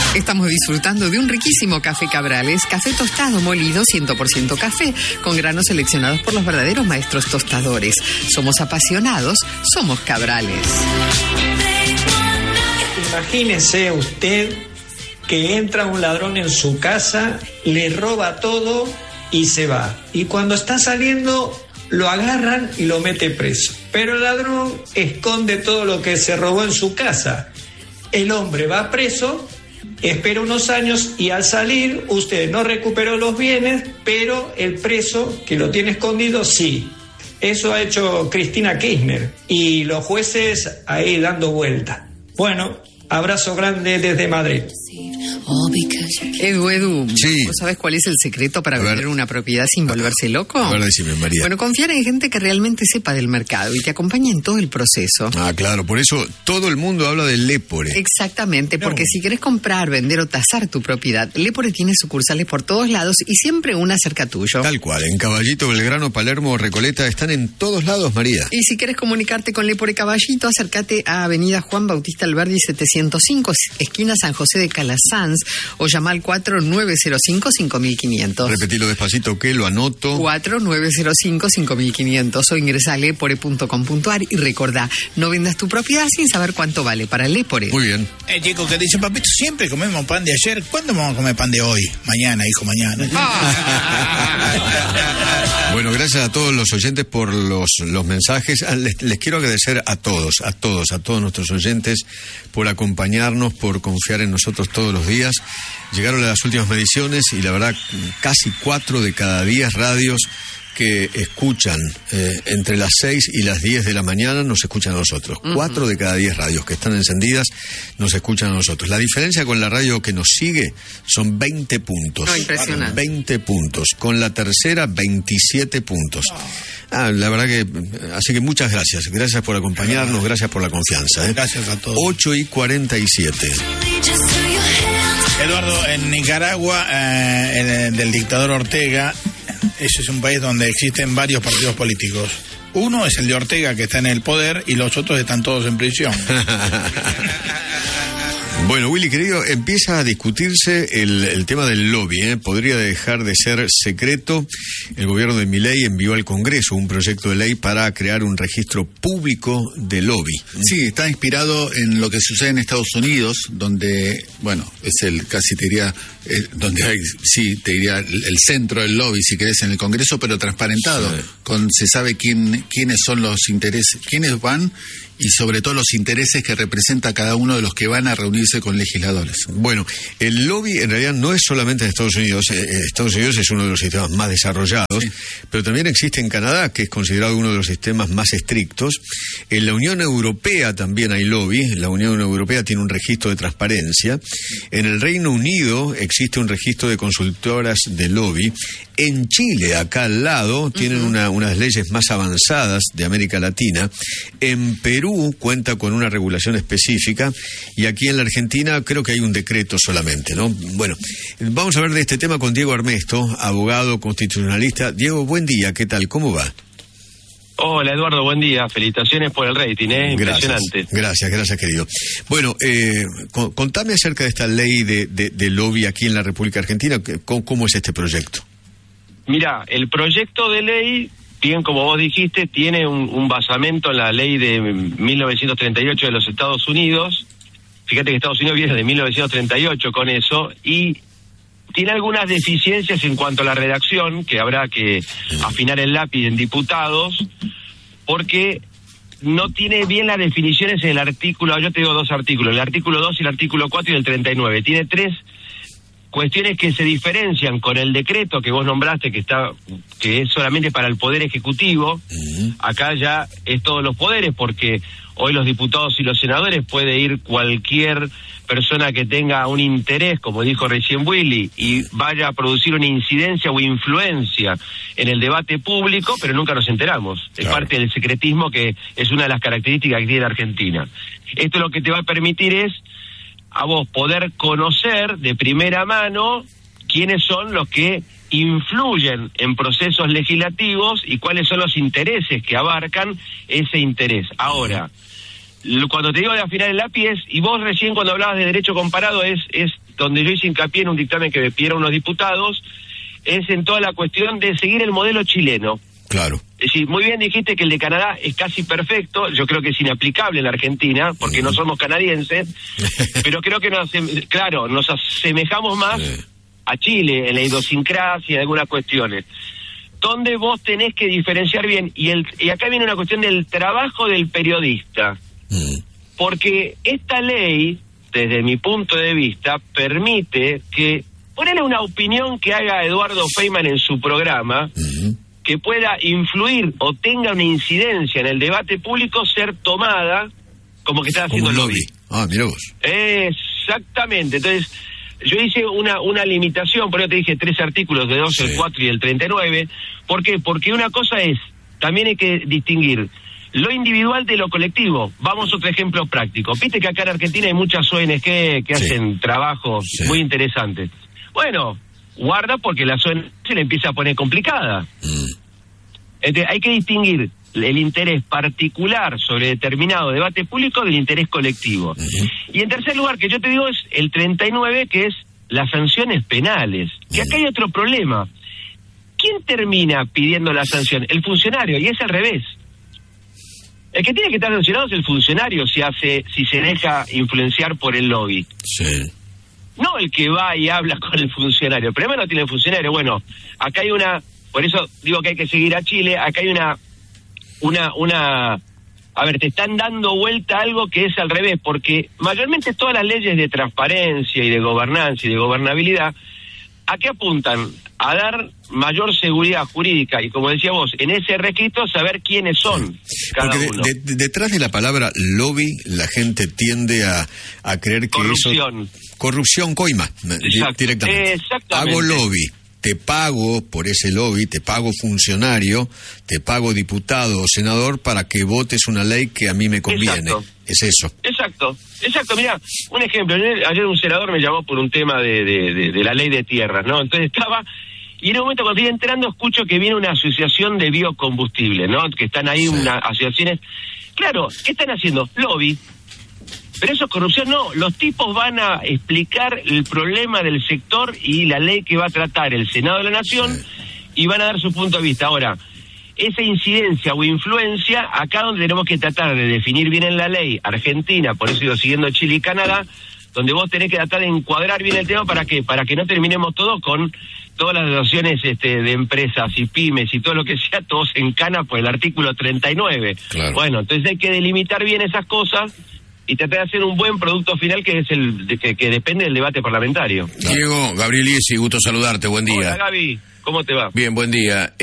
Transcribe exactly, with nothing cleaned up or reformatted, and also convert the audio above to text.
Estamos disfrutando de un riquísimo café Cabrales, café tostado molido, cien por ciento café, con granos seleccionados por los verdaderos maestros tostadores. Somos apasionados, somos Cabrales. Imagínese usted que entra un ladrón en su casa, le roba todo y se va. Y cuando está saliendo, lo agarran y lo mete preso. Pero el ladrón esconde todo lo que se robó en su casa. El hombre va preso, espera unos años y al salir usted no recuperó los bienes, pero el preso que lo tiene escondido sí. Eso ha hecho Cristina Kirchner y los jueces ahí dando vuelta. Bueno, abrazo grande desde Madrid. Edu, Edu, sí. ¿Vos sabés cuál es el secreto para vender una propiedad sin volverse loco? A ver, decime, María. Bueno, confiar en gente que realmente sepa del mercado y te acompañe en todo el proceso. Ah, claro, por eso todo el mundo habla del Lépore. Exactamente, no. porque si querés comprar, vender o tasar tu propiedad, Lépore tiene sucursales por todos lados y siempre una cerca tuyo. Tal cual, en Caballito, Belgrano, Palermo o Recoleta están en todos lados, María. Y si querés comunicarte con Lépore Caballito, acércate a Avenida Juan Bautista Alberdi setecientos cinco, esquina San José de Calasanz, o llama al cuatro nueve cero cinco, cinco mil quinientos. Repetilo despacito que lo anoto. cuatro nueve cero cinco, cinco mil quinientos o ingresa a lepore punto com punto ar y recordá, no vendas tu propiedad sin saber cuánto vale para Lépore. Muy bien. Eh, chico, que dice, papito, siempre comemos pan de ayer. ¿Cuándo vamos a comer pan de hoy? Mañana, hijo, mañana. Bueno, gracias a todos los oyentes por los, los mensajes. Les, les quiero agradecer a todos, a todos, a todos nuestros oyentes por acompañarnos, por confiar en nosotros todos los días. Llegaron las últimas mediciones y la verdad casi cuatro de cada diez radios que escuchan eh, entre las seis y las diez de la mañana nos escuchan a nosotros. Uh-huh. Cuatro de cada diez radios que están encendidas nos escuchan a nosotros. La diferencia con la radio que nos sigue son veinte puntos. No, impresionante. veinte puntos. Con la tercera, veintisiete puntos. Ah, la verdad que... Así que muchas gracias. Gracias por acompañarnos, gracias por la confianza. ¿eh? Gracias a todos. ocho y cuarenta y siete. Eduardo, en Nicaragua, eh, el, del dictador Ortega, ese es un país donde existen varios partidos políticos. Uno es el de Ortega, que está en el poder, y los otros están todos en prisión. Bueno, Willy, querido, empieza a discutirse el, el tema del lobby, ¿eh? Podría dejar de ser secreto. El gobierno de Milei envió al Congreso un proyecto de ley para crear un registro público de lobby. Sí, está inspirado en lo que sucede en Estados Unidos, donde, bueno, es el, casi te diría, eh, donde hay, sí, te diría, el, el centro del lobby, si querés, en el Congreso, pero transparentado, sí. Con se sabe quién, quiénes son los intereses, quiénes van y sobre todo los intereses que representa cada uno de los que van a reunirse con legisladores. Bueno, el lobby en realidad no es solamente en Estados Unidos. Eh, Estados Unidos es uno de los sistemas más desarrollados, sí. Pero también existe en Canadá, que es considerado uno de los sistemas más estrictos. En la Unión Europea también hay lobby. La Unión Europea tiene un registro de transparencia. En el Reino Unido existe un registro de consultoras de lobby. En Chile, acá al lado, tienen uh-huh. una, unas leyes más avanzadas de América Latina. En Perú cuenta con una regulación específica y aquí en la Argentina creo que hay un decreto solamente, ¿no? Bueno, vamos a hablar de este tema con Diego Armesto, abogado constitucionalista. Diego, buen día, ¿qué tal? ¿Cómo va? Hola Eduardo, buen día. Felicitaciones por el rating, ¿eh? Impresionante. Gracias, gracias, gracias querido. Bueno, eh, contame acerca de esta ley de, de, de lobby aquí en la República Argentina. ¿Cómo, cómo es este proyecto? Mira, el proyecto de ley, bien como vos dijiste, tiene un, un basamento en la ley de mil novecientos treinta y ocho de los Estados Unidos. Fíjate que Estados Unidos viene de mil novecientos treinta y ocho con eso, y tiene algunas deficiencias en cuanto a la redacción, que habrá que afinar el lápiz en diputados, porque no tiene bien las definiciones en el artículo, yo te digo dos artículos, el artículo dos y el artículo cuatro y el treinta y nueve. Tiene tres cuestiones que se diferencian con el decreto que vos nombraste, que está que es solamente para el Poder Ejecutivo. Uh-huh. Acá ya es todos los poderes, porque hoy los diputados y los senadores puede ir cualquier persona que tenga un interés, como dijo recién Willy, y vaya a producir una incidencia o influencia en el debate público, pero nunca nos enteramos. Es claro. Parte del secretismo, que es una de las características que tiene Argentina. Esto lo que te va a permitir es a vos poder conocer de primera mano quiénes son los que influyen en procesos legislativos y cuáles son los intereses que abarcan ese interés. Ahora, cuando te digo de afinar el lápiz es, y vos recién cuando hablabas de derecho comparado es, es donde yo hice hincapié en un dictamen que me pidieron unos diputados, es en toda la cuestión de seguir el modelo chileno. Claro. Es decir, muy bien dijiste que el de Canadá es casi perfecto, yo creo que es inaplicable en la Argentina, porque no somos canadienses, pero creo que nos, claro, nos asemejamos más sí. a Chile en la idiosincrasia, en algunas cuestiones, donde vos tenés que diferenciar bien, y, el, y acá viene una cuestión del trabajo del periodista, mm. porque esta ley, desde mi punto de vista, permite que, ponele una opinión que haga Eduardo Feynman en su programa, mm. que pueda influir o tenga una incidencia en el debate público, ser tomada como que está haciendo como lobby. lobby. Ah, mira vos. Exactamente, entonces yo hice una una limitación, por eso te dije tres artículos, de doce, sí. el cuatro y el treinta y nueve. ¿Por qué? Porque una cosa es, también hay que distinguir lo individual de lo colectivo. Vamos a otro ejemplo práctico. Viste que acá en Argentina hay muchas O N G que sí. hacen trabajos sí. muy interesantes. Bueno, guarda porque la O N G se le empieza a poner complicada. Mm. Entonces, hay que distinguir el interés particular sobre determinado debate público del interés colectivo. Uh-huh. Y en tercer lugar, que yo te digo, es el treinta y nueve, que es las sanciones penales. Que acá hay otro problema. ¿Quién termina pidiendo la sanción? El funcionario, y es al revés. El que tiene que estar sancionado es el funcionario si hace, si se deja influenciar por el lobby. Sí. No el que va y habla con el funcionario. El problema no tiene el funcionario. Bueno, acá hay una... Por eso digo que hay que seguir a Chile. Acá hay una... una una a ver, te están dando vuelta algo que es al revés, porque mayormente todas las leyes de transparencia y de gobernanza y de gobernabilidad, ¿a qué apuntan? A dar mayor seguridad jurídica y, como decía vos, en ese requisito saber quiénes son sí. cada porque uno. De, de, detrás de la palabra lobby, la gente tiende a, a creer que corrupción. eso... Corrupción, coima, Exacto. directamente. Exactamente. Hago lobby. Te pago por ese lobby, te pago funcionario, te pago diputado o senador para que votes una ley que a mí me conviene. Exacto. Es eso. Exacto, exacto. Mira, un ejemplo. Ayer un senador me llamó por un tema de, de, de, de la ley de tierras, ¿no? Entonces estaba, y en un momento cuando estoy entrando escucho que viene una asociación de biocombustible, ¿no? Que están ahí sí. unas asociaciones. Claro, ¿qué están haciendo? Lobby. Pero eso es corrupción, no. Los tipos van a explicar el problema del sector y la ley que va a tratar el Senado de la Nación sí. y van a dar su punto de vista. Ahora, esa incidencia o influencia, acá donde tenemos que tratar de definir bien en la ley Argentina, por eso digo siguiendo Chile y Canadá, donde vos tenés que tratar de encuadrar bien el tema, ¿para qué? Para que no terminemos todos con todas las asociaciones este, de empresas y pymes y todo lo que sea, todos en cana por el artículo treinta y nueve. Claro. Bueno, entonces hay que delimitar bien esas cosas y tratar de hacer un buen producto final que es el de, que, que depende del debate parlamentario. Diego, Gabriel Iesi, gusto saludarte, buen día. Hola Gaby, ¿cómo te va? Bien, buen día.